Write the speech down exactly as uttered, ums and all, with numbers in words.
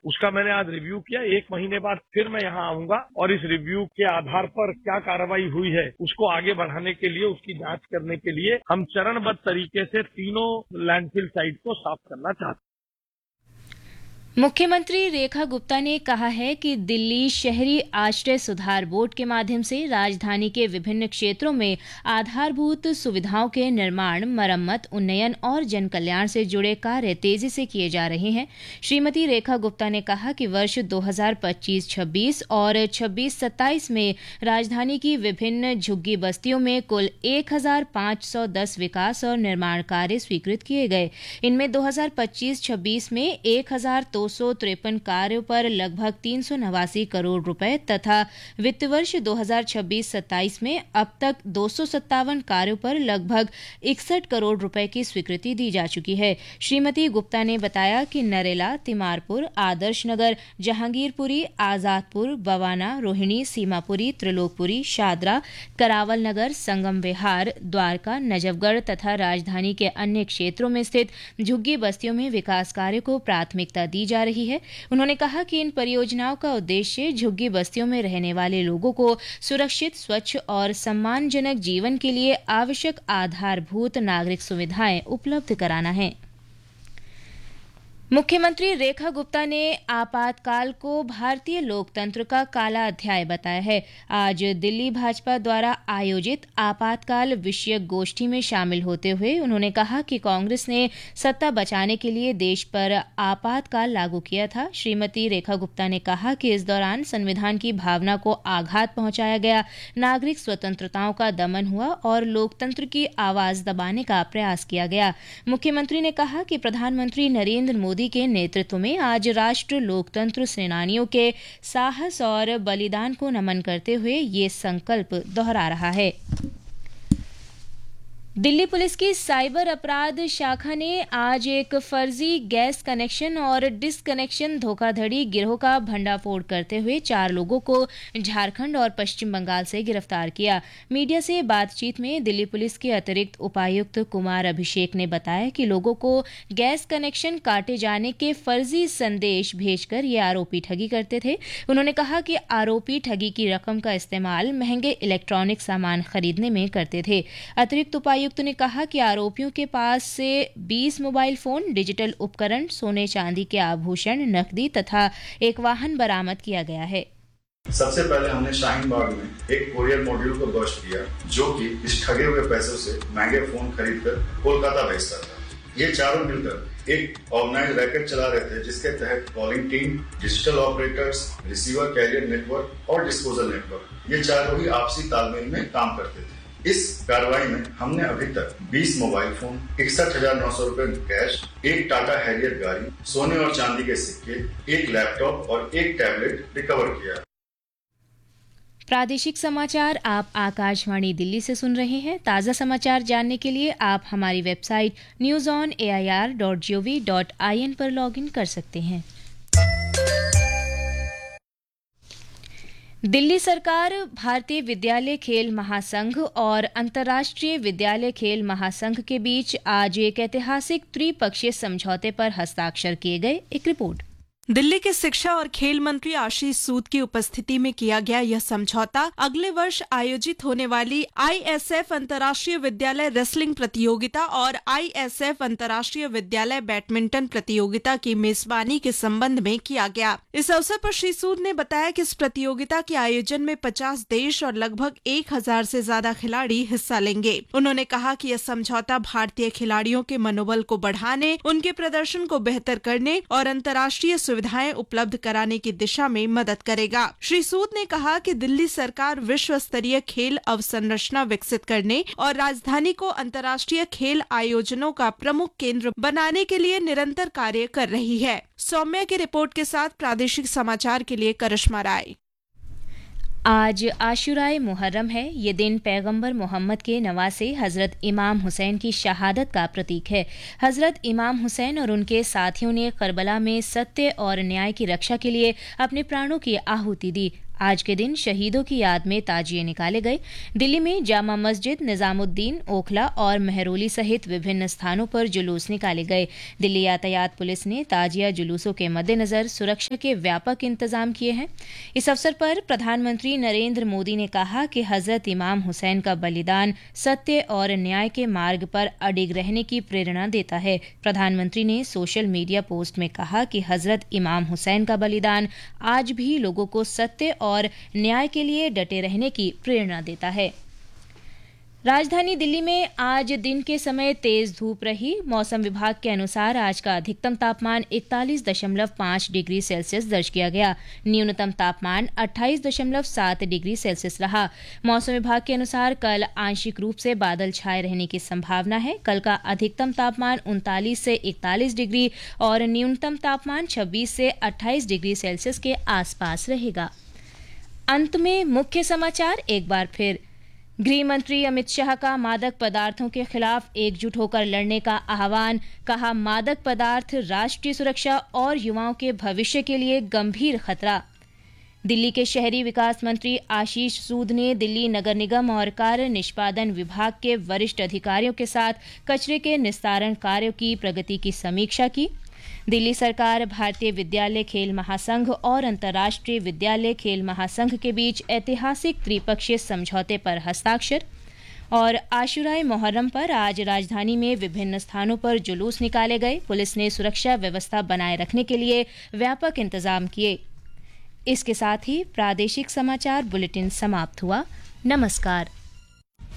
उसका मैंने आज रिव्यू किया। एक महीने बाद फिर मैं यहाँ आऊंगा और इस रिव्यू के आधार पर क्या कार्रवाई हुई है उसको आगे बढ़ाने के लिए, उसकी जांच करने के लिए हम चरणबद्ध तरीके से तीनों लैंडफिल साइट को साफ करना चाहते हैं। मुख्यमंत्री रेखा गुप्ता ने कहा है कि दिल्ली शहरी आश्रय सुधार बोर्ड के माध्यम से राजधानी के विभिन्न क्षेत्रों में आधारभूत सुविधाओं के निर्माण, मरम्मत, उन्नयन और जन कल्याण से जुड़े कार्य तेजी से किए जा रहे हैं। श्रीमती रेखा गुप्ता ने कहा कि वर्ष दो हज़ार पच्चीस छब्बीस और छब्बीस सत्ताईस में राजधानी की विभिन्न झुग्गी बस्तियों में कुल एक हजार पांच सौ दस विकास और निर्माण कार्य स्वीकृत किए गए। इनमें दो हज़ार पच्चीस छब्बीस में एक हजार दो सौ तिरपन कार्यों पर लगभग तीन सौ नवासी करोड़ रुपए तथा वित्त वर्ष दो हज़ार छब्बीस सत्ताईस में अब तक दो सौ सत्तावन कार्यों पर लगभग इकसठ करोड़ रुपए की स्वीकृति दी जा चुकी है। श्रीमती गुप्ता ने बताया कि नरेला, तिमारपुर, आदर्श नगर, जहांगीरपुरी, आजादपुर, बवाना, रोहिणी, सीमापुरी, त्रिलोकपुरी, शादरा, करावल नगर, संगम विहार, द्वारका, नजफगढ़ तथा राजधानी के अन्य क्षेत्रों में स्थित झुग्गी बस्तियों में विकास कार्य को प्राथमिकता दी जा रही है। उन्होंने कहा कि इन परियोजनाओं का उद्देश्य झुग्गी बस्तियों में रहने वाले लोगों को सुरक्षित, स्वच्छ और सम्मानजनक जीवन के लिए आवश्यक आधारभूत नागरिक सुविधाएं उपलब्ध कराना है। मुख्यमंत्री रेखा गुप्ता ने आपातकाल को भारतीय लोकतंत्र का काला अध्याय बताया है। आज दिल्ली भाजपा द्वारा आयोजित आपातकाल विषयक गोष्ठी में शामिल होते हुए उन्होंने कहा कि कांग्रेस ने सत्ता बचाने के लिए देश पर आपातकाल लागू किया था। श्रीमती रेखा गुप्ता ने कहा कि इस दौरान संविधान की भावना को आघात पहुंचाया गया, नागरिक स्वतंत्रताओं का दमन हुआ और लोकतंत्र की आवाज दबाने का प्रयास किया गया। मुख्यमंत्री ने कहा कि प्रधानमंत्री नरेंद्र मोदी के नेतृत्व में आज राष्ट्र लोकतंत्र सेनानियों के साहस और बलिदान को नमन करते हुए ये संकल्प दोहरा रहा है। दिल्ली पुलिस की साइबर अपराध शाखा ने आज एक फर्जी गैस कनेक्शन और डिसकनेक्शन धोखाधड़ी गिरोह का भंडाफोड़ करते हुए चार लोगों को झारखंड और पश्चिम बंगाल से गिरफ्तार किया। मीडिया से बातचीत में दिल्ली पुलिस के अतिरिक्त उपायुक्त कुमार अभिषेक ने बताया कि लोगों को गैस कनेक्शन काटे जाने के फर्जी संदेश भेजकर ये आरोपी ठगी करते थे। उन्होंने कहा कि आरोपी ठगी की रकम का इस्तेमाल महंगे इलेक्ट्रॉनिक सामान खरीदने में करते थे। अतिरिक्त उपायुक्त ने कहा कि आरोपियों के पास से बीस मोबाइल फोन, डिजिटल उपकरण, सोने चांदी के आभूषण, नकदी तथा एक वाहन बरामद किया गया है। सबसे पहले हमने शाहीन बाग में एक कोरियर मॉड्यूल को बस्ट किया जो कि इस ठगे हुए पैसों से महंगे फोन खरीदकर कोलकाता भेजता था। ये चारों मिलकर एक ऑर्गेनाइज रैकेट चला रहे थे जिसके तहत calling team, digital operators, receiver career network और डिस्पोजल नेटवर्क, ये चारों ही आपसी तालमेल में काम करते थे। इस कार्रवाई में हमने अभी तक बीस मोबाइल फोन, इकसठ हजार नौ सौ रूपये कैश, एक टाटा हैरियर गाड़ी, सोने और चांदी के सिक्के, एक लैपटॉप और एक टैबलेट रिकवर किया। प्रादेशिक समाचार आप आकाशवाणी दिल्ली से सुन रहे हैं। ताज़ा समाचार जानने के लिए आप हमारी website news on A I R dot G O V dot I N पर लॉग इन कर सकते हैं। दिल्ली सरकार भारतीय विद्यालय खेल महासंघ और अंतर्राष्ट्रीय विद्यालय खेल महासंघ के बीच आज एक ऐतिहासिक त्रिपक्षीय समझौते पर हस्ताक्षर किए गए। एक रिपोर्ट। दिल्ली के शिक्षा और खेल मंत्री आशीष सूद की उपस्थिति में किया गया यह समझौता अगले वर्ष आयोजित होने वाली आई एस एफ अंतर्राष्ट्रीय विद्यालय रेसलिंग प्रतियोगिता और आई एस एफ अंतर्राष्ट्रीय विद्यालय बैडमिंटन प्रतियोगिता की मेजबानी के संबंध में किया गया। इस अवसर पर श्री सूद ने बताया कि इस प्रतियोगिता के आयोजन में पचास देश और लगभग एक हजार से ज्यादा खिलाड़ी हिस्सा लेंगे। उन्होंने कहा कि यह समझौता भारतीय खिलाड़ियों के मनोबल को बढ़ाने, उनके प्रदर्शन को बेहतर करने और अंतर्राष्ट्रीय सुविधाएं उपलब्ध कराने की दिशा में मदद करेगा। श्री सूद ने कहा कि दिल्ली सरकार विश्व स्तरीय खेल अवसंरचना विकसित करने और राजधानी को अंतर्राष्ट्रीय खेल आयोजनों का प्रमुख केंद्र बनाने के लिए निरंतर कार्य कर रही है। सौम्या की रिपोर्ट के साथ प्रादेशिक समाचार के लिए करिश्मा राय। आज आशुराए मुहर्रम है। ये दिन पैगंबर मोहम्मद के नवासे हजरत इमाम हुसैन की शहादत का प्रतीक है। हजरत इमाम हुसैन और उनके साथियों ने करबला में सत्य और न्याय की रक्षा के लिए अपने प्राणों की आहुति दी। आज के दिन शहीदों की याद में ताजिए निकाले गए। दिल्ली में जामा मस्जिद, निजामुद्दीन, ओखला और मेहरौली सहित विभिन्न स्थानों पर जुलूस निकाले गए। दिल्ली यातायात पुलिस ने ताजिया जुलूसों के मद्देनजर सुरक्षा के व्यापक इंतजाम किए हैं। इस अवसर पर प्रधानमंत्री नरेंद्र मोदी ने कहा कि हजरत इमाम हुसैन का बलिदान सत्य और न्याय के मार्ग पर अडिग रहने की प्रेरणा देता है। प्रधानमंत्री ने सोशल मीडिया पोस्ट में कहा कि हजरत इमाम हुसैन का बलिदान आज भी लोगों को सत्य और न्याय के लिए डटे रहने की प्रेरणा देता है। राजधानी दिल्ली में आज दिन के समय तेज धूप रही। मौसम विभाग के अनुसार आज का अधिकतम तापमान इकतालीस दशमलव पाँच डिग्री सेल्सियस दर्ज किया गया। न्यूनतम तापमान अट्ठाईस दशमलव सात डिग्री सेल्सियस रहा। मौसम विभाग के अनुसार कल आंशिक रूप से बादल छाए रहने की संभावना है। कल का अधिकतम तापमान उनतालीस से इकतालीस डिग्री और न्यूनतम तापमान छब्बीस से अट्ठाईस डिग्री सेल्सियस के आसपास रहेगा। अंत में मुख्य समाचार एक बार फिर। गृह मंत्री अमित शाह का मादक पदार्थों के खिलाफ एकजुट होकर लड़ने का आह्वान। कहा, मादक पदार्थ राष्ट्रीय सुरक्षा और युवाओं के भविष्य के लिए गंभीर खतरा। दिल्ली के शहरी विकास मंत्री आशीष सूद ने दिल्ली नगर निगम और कार्य निष्पादन विभाग के वरिष्ठ अधिकारियों के साथ कचरे के निस्तारण कार्यों की प्रगति की समीक्षा की। दिल्ली सरकार भारतीय विद्यालय खेल महासंघ और अंतर्राष्ट्रीय विद्यालय खेल महासंघ के बीच ऐतिहासिक त्रिपक्षीय समझौते पर हस्ताक्षर। और आशुराए मोहर्रम पर आज राजधानी में विभिन्न स्थानों पर जुलूस निकाले गए। पुलिस ने सुरक्षा व्यवस्था बनाए रखने के लिए व्यापक इंतजाम किए। इसके साथ ही प्रादेशिक समाचार बुलेटिन समाप्त हुआ। नमस्कार।